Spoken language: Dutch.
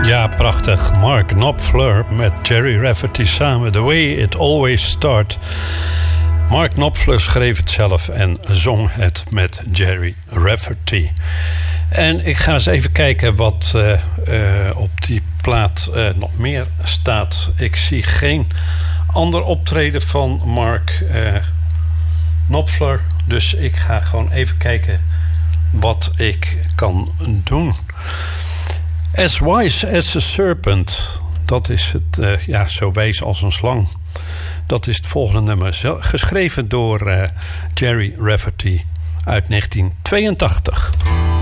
Ja, prachtig. Mark Knopfler met Jerry Rafferty samen. The Way It Always Starts. Mark Knopfler schreef het zelf en zong het met Jerry Rafferty. En ik ga eens even kijken wat op die plaat nog meer staat. Ik zie geen ander optreden van Mark Knopfler. Dus ik ga gewoon even kijken wat ik kan doen. As Wise as a Serpent. Dat is het, zo wijs als een slang. Dat is het volgende nummer. Geschreven door Jerry Rafferty uit 1982.